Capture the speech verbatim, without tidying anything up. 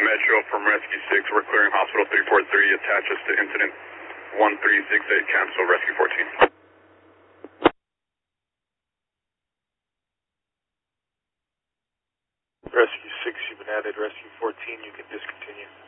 Metro from Rescue six. We're clearing Hospital three four three. Attaches to incident one three six eight. Cancel Rescue fourteen. Rescue six, you've been added. Rescue fourteen, you can discontinue.